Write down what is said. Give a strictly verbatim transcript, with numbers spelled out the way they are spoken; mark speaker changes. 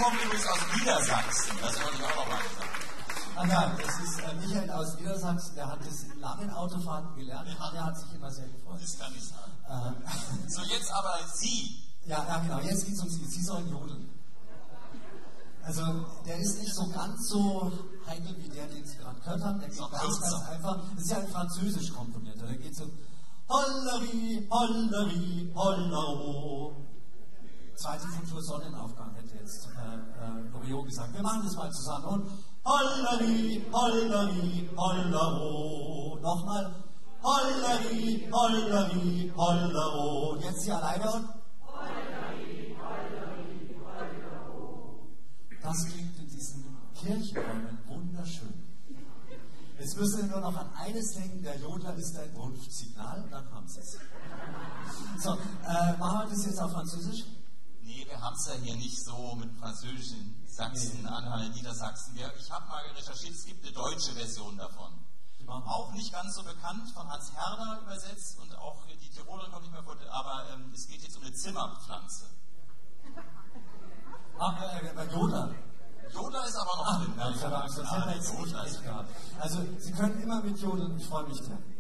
Speaker 1: kommen übrigens aus Niedersachsen. Das wollte ich auch noch mal sagen.
Speaker 2: Ah ja, das ist äh, Michael aus Niedersachsen, der hat das in langen Autofahrten gelernt. Ja. Der hat sich immer sehr gefreut.
Speaker 1: Das kann ich sagen. Ähm. So, jetzt aber Sie.
Speaker 2: Ja, ja, genau, jetzt geht es um Sie. Sie sollen jodeln. Also, der ist nicht so ganz so heikel wie der, den Sie gerade gehört haben. Der geht ganz, ganz einfach. Das ist ja ein französisch komponierter. Der geht so Holleri, Holleri, Hollero. Zweite Futur Sonnenaufgang hätte jetzt äh, äh, Loriot gesagt. Wir machen das mal zusammen. Und Holleri, Holleri, Hollero. Nochmal. Holleri, Holleri, Hollero. Jetzt Sie alleine und Holleri, Holleri, Hollero. Das klingt in diesen Kirchenräumen wunderschön. Jetzt müssen wir nur noch an eines denken, der Jodler ist ein Wunschsignal, dann haben Sie es. So, äh, machen wir das jetzt auf Französisch?
Speaker 1: Nee, wir haben es ja hier nicht so mit Französisch in Sachsen, nee. Anhalt, Niedersachsen. Ich habe mal recherchiert, es gibt eine deutsche Version davon. Auch nicht ganz so bekannt, von Hans Herder übersetzt und auch die Tirolerin kommt nicht mehr vor, aber ähm, es geht jetzt um eine Zimmerpflanze.
Speaker 2: Ach, äh, bei Jodler.
Speaker 1: Jodler ist aber noch drin.
Speaker 2: Ja, ich habe Angst, das hätte ich jetzt nicht gehabt. Also, Sie können immer mit Jodeln, ich freue mich sehr.